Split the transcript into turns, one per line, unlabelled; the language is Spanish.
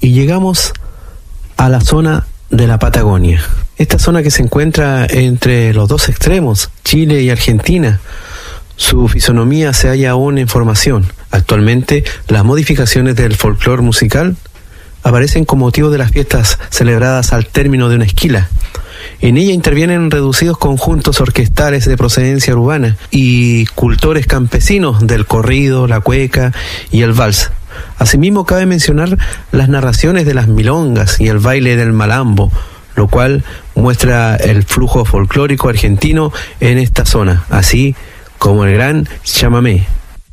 y llegamos a la zona de la Patagonia. Esta zona que se encuentra entre los dos extremos, Chile y Argentina. Su fisonomía se halla aún en formación. Actualmente, las modificaciones del folclore musical aparecen con motivo de las fiestas celebradas al término de una esquila. En ella intervienen reducidos conjuntos orquestales de procedencia urbana y cultores campesinos del corrido, la cueca y el vals. Asimismo, cabe mencionar las narraciones de las milongas y el baile del malambo, lo cual muestra el flujo folclórico argentino en esta zona, así como el gran chamamé.